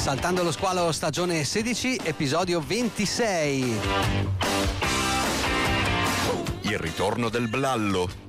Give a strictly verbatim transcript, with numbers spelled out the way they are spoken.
Saltando lo squalo, stagione sedici, episodio ventisei. Il ritorno del Blallo.